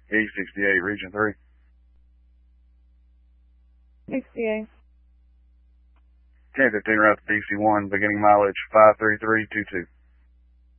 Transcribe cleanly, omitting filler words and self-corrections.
E68, Region 3. 68. 1015 route to DC1, beginning mileage 53322.